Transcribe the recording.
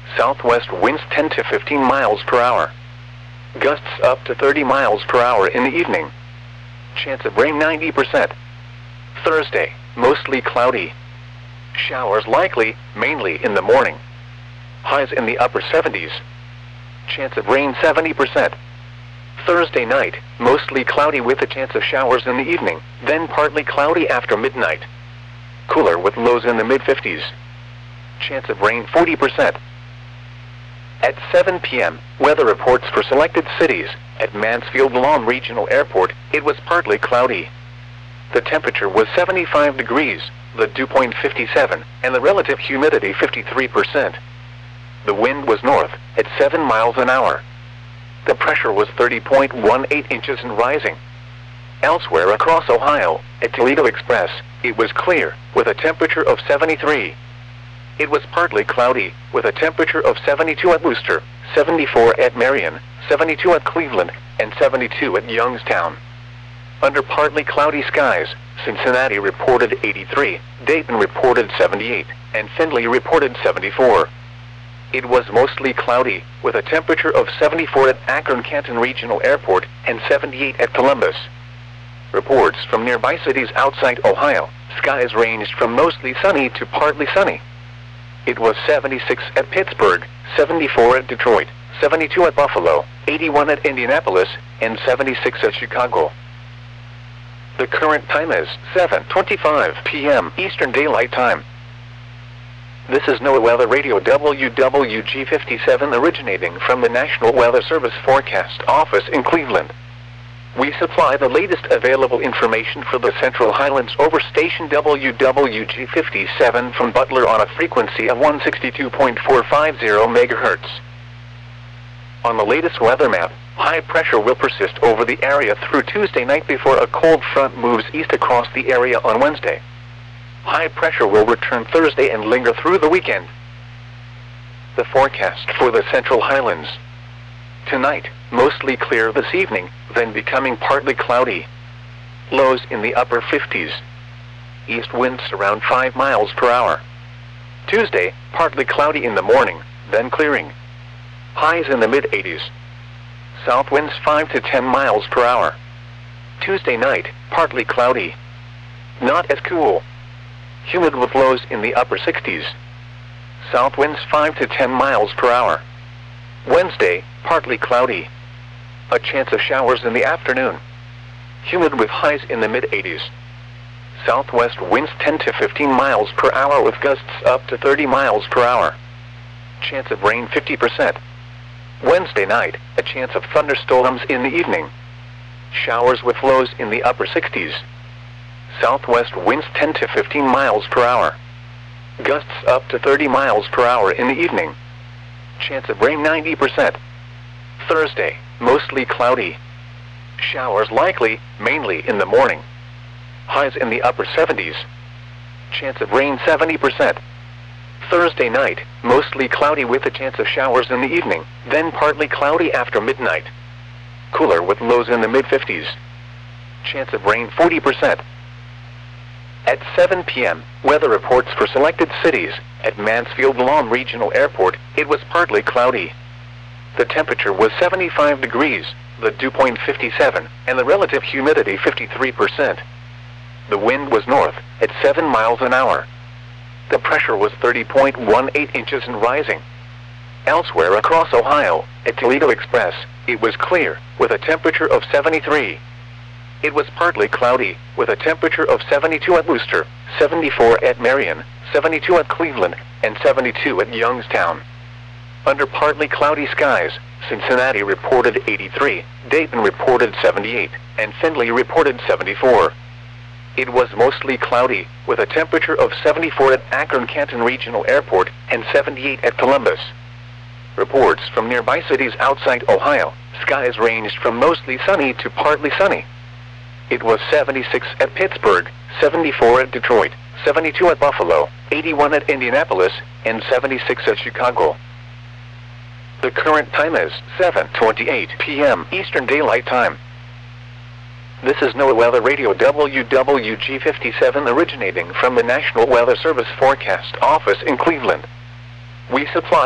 Southwest winds 10 to 15 miles per hour. Gusts up to 30 miles per hour in the evening. Chance of rain 90%. Thursday, mostly cloudy. Showers likely, mainly in the morning. Highs in the upper 70s. Chance of rain 70%. Thursday night, mostly cloudy with a chance of showers in the evening, then partly cloudy after midnight. Cooler with lows in the mid-50s. Chance of rain 40%. At 7 p.m., weather reports for selected cities. At Mansfield Lawn Regional Airport, it was partly cloudy. The temperature was 75 degrees, the dew point 57, and the relative humidity 53%. The wind was north, at 7 miles an hour. The pressure was 30.18 inches and rising. Elsewhere across Ohio, at Toledo Express, it was clear, with a temperature of 73. It was partly cloudy, with a temperature of 72 at Wooster, 74 at Marion, 72 at Cleveland, and 72 at Youngstown. Under partly cloudy skies, Cincinnati reported 83, Dayton reported 78, and Findlay reported 74. It was mostly cloudy, with a temperature of 74 at Akron-Canton Regional Airport and 78 at Columbus. Reports from nearby cities outside Ohio, skies ranged from mostly sunny to partly sunny. It was 76 at Pittsburgh, 74 at Detroit, 72 at Buffalo, 81 at Indianapolis, and 76 at Chicago. The current time is 7:25 p.m. Eastern Daylight Time. This is NOAA Weather Radio WWG57 originating from the National Weather Service Forecast Office in Cleveland. We supply the latest available information for the Central Highlands over station WWG57 from Butler on a frequency of 162.450 MHz. On the latest weather map, high pressure will persist over the area through Tuesday night before a cold front moves east across the area on Wednesday. High pressure will return Thursday and linger through the weekend. The forecast for the Central Highlands. Tonight, mostly clear this evening, then becoming partly cloudy. Lows in the upper 50s. East winds around 5 miles per hour. Tuesday, partly cloudy in the morning, then clearing. Highs in the mid-80s. South winds 5 to 10 miles per hour. Tuesday night, partly cloudy. Not as cool. Humid with lows in the upper 60s. South winds 5 to 10 miles per hour. Wednesday, partly cloudy. A chance of showers in the afternoon. Humid with highs in the mid-80s. Southwest winds 10 to 15 miles per hour with gusts up to 30 miles per hour. Chance of rain 50%. Wednesday night, a chance of thunderstorms in the evening. Showers with lows in the upper 60s. Southwest winds 10 to 15 miles per hour. Gusts up to 30 miles per hour in the evening. Chance of rain 90%. Thursday, mostly cloudy. Showers likely, mainly in the morning. Highs in the upper 70s. Chance of rain 70%. Thursday night, mostly cloudy with a chance of showers in the evening, then partly cloudy after midnight. Cooler with lows in the mid-50s. Chance of rain 40%. At 7 p.m., weather reports for selected cities. At Mansfield Lawn Regional Airport, it was partly cloudy. The temperature was 75 degrees, the dew point 57, and the relative humidity 53%. The wind was north, at 7 miles an hour. The pressure was 30.18 inches and rising. Elsewhere across Ohio, at Toledo Express, it was clear, with a temperature of 73. It was partly cloudy, with a temperature of 72 at Wooster, 74 at Marion, 72 at Cleveland, and 72 at Youngstown. Under partly cloudy skies, Cincinnati reported 83, Dayton reported 78, and Findlay reported 74. It was mostly cloudy, with a temperature of 74 at Akron-Canton Regional Airport and 78 at Columbus. Reports from nearby cities outside Ohio, skies ranged from mostly sunny to partly sunny. It was 76 at Pittsburgh, 74 at Detroit, 72 at Buffalo, 81 at Indianapolis, and 76 at Chicago. The current time is 7:28 p.m. Eastern Daylight Time. This is NOAA Weather Radio WWG57 originating from the National Weather Service Forecast Office in Cleveland. We supply